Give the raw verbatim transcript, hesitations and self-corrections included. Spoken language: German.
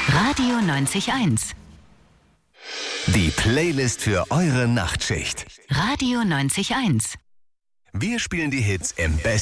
Radio neunzig eins. Die Playlist für eure Nachtschicht. Radio neunzig eins. Wir spielen die Hits im besten